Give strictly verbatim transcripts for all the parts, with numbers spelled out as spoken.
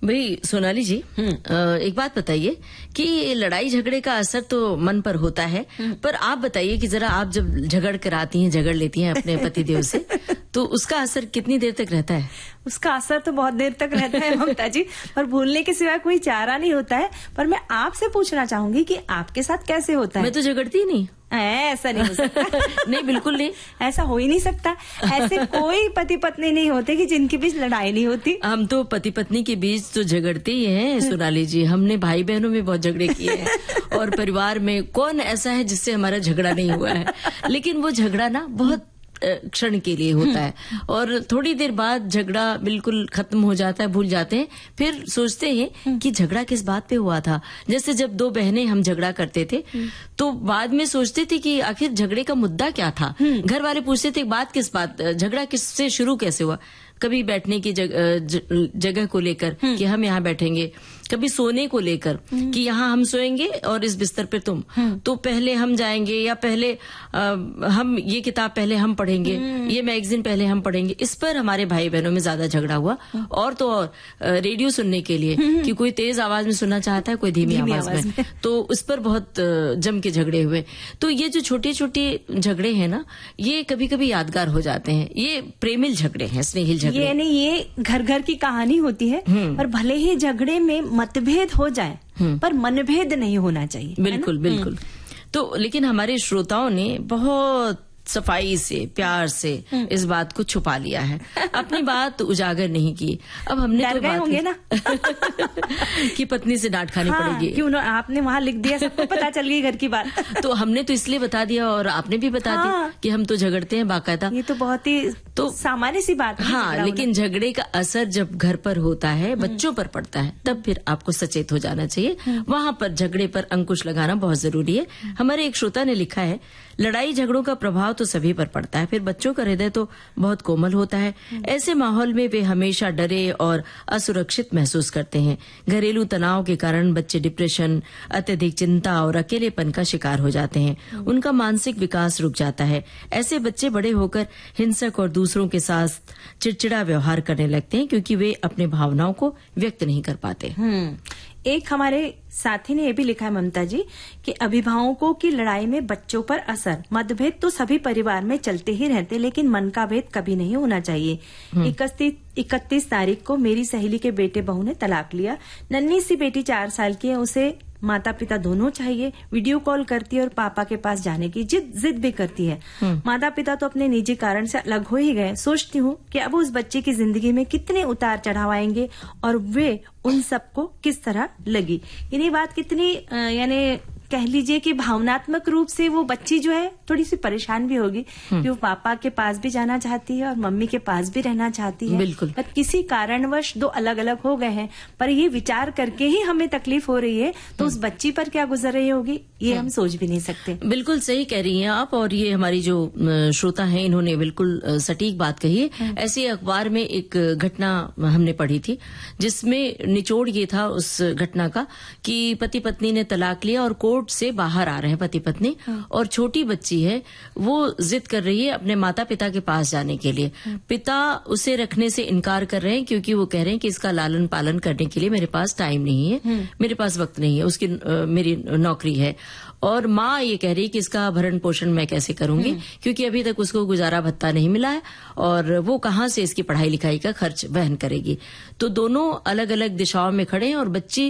भाई सोनाली जी, एक बात बताइए कि लड़ाई झगड़े का असर तो मन पर होता है, पर आप बताइए कि जरा आप जब झगड़ कर आती हैं, झगड़ लेती हैं अपने पतिदेव से, तो उसका असर कितनी देर तक रहता है? उसका असर तो बहुत देर तक रहता है ममता जी, पर भूलने के सिवा कोई चारा नहीं होता है। पर मैं आपसे पूछना चाहूंगी कि आपके साथ कैसे होता है? मैं तो झगड़ती ही नहीं। ऐसा नहीं हो सकता। नहीं, बिल्कुल नहीं, ऐसा हो ही नहीं सकता। ऐसे कोई पति पत्नी नहीं होते कि जिनके बीच लड़ाई नहीं होती। हम तो पति पत्नी के बीच तो झगड़ते ही हैं सोनाली जी। हमने भाई बहनों में बहुत झगड़े किए हैं और परिवार में कौन ऐसा है जिससे हमारा झगड़ा नहीं हुआ है। लेकिन वो झगड़ा ना बहुत क्षण के लिए होता है और थोड़ी देर बाद झगड़ा बिल्कुल खत्म हो जाता है, भूल जाते हैं। फिर सोचते हैं कि झगड़ा किस बात पे हुआ था। जैसे जब दो बहनें हम झगड़ा करते थे तो बाद में सोचते थे कि आखिर झगड़े का मुद्दा क्या था। घर वाले पूछते थे बात किस बात, झगड़ा किससे शुरू कैसे हुआ। कभी बैठने की जगह जगह को लेकर कि हम यहाँ बैठेंगे, कभी सोने को लेकर कि यहाँ हम सोएंगे और इस बिस्तर पे तुम, तो पहले हम जाएंगे या पहले आ, हम ये किताब पहले हम पढ़ेंगे, ये मैगजीन पहले हम पढ़ेंगे। इस पर हमारे भाई बहनों में ज्यादा झगड़ा हुआ। और तो और रेडियो सुनने के लिए कि कोई तेज आवाज में सुनना चाहता है, कोई धीमी आवाज में, में। तो उस पर बहुत जम के झगड़े हुए। तो ये जो छोटे छोटे झगड़े हैं ना, ये कभी कभी यादगार हो जाते हैं। ये प्रेमिल झगड़े हैं, स्नेहिल झगड़े। ये नहीं, ये घर घर की कहानी होती है। और भले ही झगड़े में मतभेद हो जाए पर मनभेद नहीं होना चाहिए। बिल्कुल बिल्कुल। तो लेकिन हमारे श्रोताओं ने बहुत सफाई से, प्यार से इस बात को छुपा लिया है, अपनी बात उजागर नहीं की। अब हमने डर तो गए होंगे ना कि पत्नी से डांट खानी हाँ, पड़ेगी। क्यों ना, आपने वहाँ लिख दिया, सबको पता चल गई घर की बात। तो हमने तो इसलिए बता दिया और आपने भी बता हाँ, दिया कि हम तो झगड़ते हैं बाकायदा। ये तो बहुत ही तो सामान्य सी बात है। हाँ, लेकिन झगड़े का असर जब घर पर होता है, बच्चों पर पड़ता है, तब फिर आपको सचेत हो जाना चाहिए। वहां पर झगड़े पर अंकुश लगाना बहुत जरूरी है। हमारे एक श्रोता ने लिखा है, लड़ाई झगड़ों का प्रभाव तो सभी पर पड़ता है, फिर बच्चों का हृदय तो बहुत कोमल होता है। ऐसे माहौल में वे हमेशा डरे और असुरक्षित महसूस करते हैं। घरेलू तनाव के कारण बच्चे डिप्रेशन, अत्यधिक चिंता और अकेलेपन का शिकार हो जाते हैं। उनका मानसिक विकास रुक जाता है। ऐसे बच्चे बड़े होकर हिंसक और दूसरों के साथ चिड़चिड़ा व्यवहार करने लगते हैं क्योंकि वे अपने भावनाओं को व्यक्त नहीं कर पाते। एक हमारे साथी ने ये भी लिखा है ममता जी कि अभिभावकों की लड़ाई में बच्चों पर असर, मतभेद तो सभी परिवार में चलते ही रहते, लेकिन मन का भेद कभी नहीं होना चाहिए। इकतीस इकतीस तारीख को मेरी सहेली के बेटे बहू ने तलाक लिया। नन्ही सी बेटी चार साल की है, उसे माता पिता दोनों चाहिए। वीडियो कॉल करती है और पापा के पास जाने की जिद जिद भी करती है। माता पिता तो अपने निजी कारण से अलग हो ही गए। सोचती हूँ कि अब उस बच्चे की जिंदगी में कितने उतार चढ़ाव आएंगे और वे उन सबको किस तरह लगी। यानी बात कितनी यानी कह लीजिए कि भावनात्मक रूप से वो बच्ची जो है थोड़ी सी परेशान भी होगी कि वो पापा के पास भी जाना चाहती है और मम्मी के पास भी रहना चाहती है। बिल्कुल। पर किसी कारणवश दो अलग अलग हो गए हैं, पर ये विचार करके ही हमें तकलीफ हो रही है, तो उस बच्ची पर क्या गुजर रही होगी ये हम सोच भी नहीं सकते। बिल्कुल सही कह रही हैं आप। और ये हमारी जो श्रोता हैं, इन्होंने बिल्कुल सटीक बात कही है। ऐसे अखबार में एक घटना हमने पढ़ी थी जिसमें निचोड़ ये था उस घटना का कि पति पत्नी ने तलाक लिया और कोर्ट से बाहर आ रहे हैं पति पत्नी, और छोटी बच्ची है वो जिद कर रही है अपने माता पिता के पास जाने के लिए। पिता उसे रखने से इनकार कर रहे हैं क्योंकि वो कह रहे हैं कि इसका लालन पालन करने के लिए मेरे पास टाइम नहीं है, मेरे पास वक्त नहीं है, उसकी आ, मेरी नौकरी है। और माँ ये कह रही है कि इसका भरण पोषण मैं कैसे करूंगी क्योंकि अभी तक उसको गुजारा भत्ता नहीं मिला है और वो कहाँ से इसकी पढ़ाई लिखाई का खर्च वहन करेगी। तो दोनों अलग अलग दिशाओं में खड़े हैं और बच्ची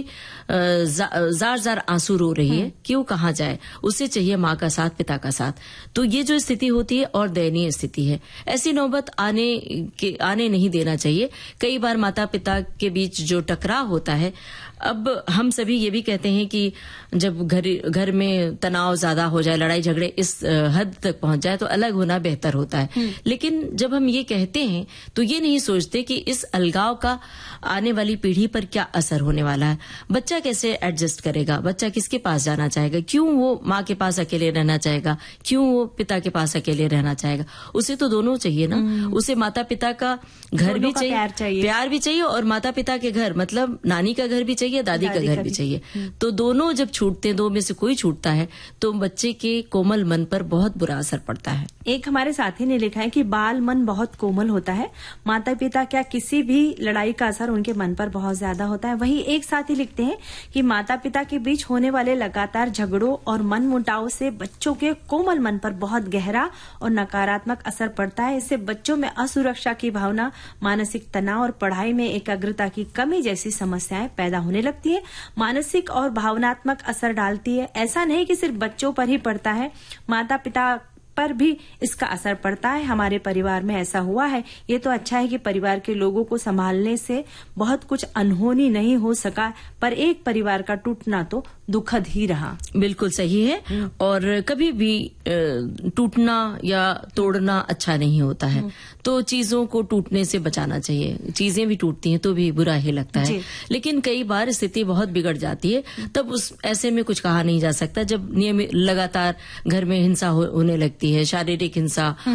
जार जार आंसू रो रही है कि वो कहाँ जाए, उसे चाहिए माँ का साथ, पिता का साथ। तो ये जो स्थिति होती है और दयनीय स्थिति है। ऐसी नौबत आने के आने नहीं देना चाहिए। कई बार माता पिता के बीच जो टकराव होता है, अब हम सभी ये भी कहते हैं कि जब घर घर में तनाव ज्यादा हो जाए, लड़ाई झगड़े इस हद तक पहुंच जाए तो अलग होना बेहतर होता है। लेकिन जब हम ये कहते हैं तो ये नहीं सोचते कि इस अलगाव का आने वाली पीढ़ी पर क्या असर होने वाला है। बच्चा कैसे एडजस्ट करेगा, बच्चा किसके पास जाना चाहेगा, क्यों वो माँ के पास अकेले रहना चाहेगा, क्यों वो पिता के पास अकेले रहना चाहेगा? उसे तो दोनों चाहिए ना। उसे माता पिता का घर भी चाहिए, प्यार चाहिए, प्यार भी चाहिए, और माता पिता के घर मतलब नानी का घर भी चाहिए, दादी, दादी का घर भी चाहिए। तो दोनों जब छूटते हैं, दो में से कोई छूटता है, तो बच्चे के कोमल मन पर बहुत बुरा असर पड़ता है। एक हमारे साथी ने लिखा है कि बाल मन बहुत कोमल होता है, माता पिता क्या किसी भी लड़ाई का असर उनके मन पर बहुत ज्यादा होता है। वहीं एक साथी लिखते हैं कि माता पिता के बीच होने वाले लगातार झगड़ों और मन मुटाव से बच्चों के कोमल मन पर बहुत गहरा और नकारात्मक असर पड़ता है। इससे बच्चों में असुरक्षा की भावना, मानसिक तनाव और पढ़ाई में एकाग्रता की कमी जैसी समस्याएं पैदा होने लगती है। मानसिक और भावनात्मक असर डालती है। ऐसा नहीं कि सिर्फ बच्चों पर ही पड़ता है, माता पिता पर भी इसका असर पड़ता है। हमारे परिवार में ऐसा हुआ है। ये तो अच्छा है कि परिवार के लोगों को संभालने से बहुत कुछ अनहोनी नहीं हो सका, पर एक परिवार का टूटना तो दुखद ही रहा। बिल्कुल सही है। और कभी भी टूटना या तोड़ना अच्छा नहीं होता है, तो चीजों को टूटने से बचाना चाहिए। चीजें भी टूटती हैं तो भी बुरा ही लगता है, लेकिन कई बार स्थिति बहुत बिगड़ जाती है, तब उस ऐसे में कुछ कहा नहीं जा सकता। जब नियमित लगातार घर में हिंसा हो, होने लगती है, शारीरिक हिंसा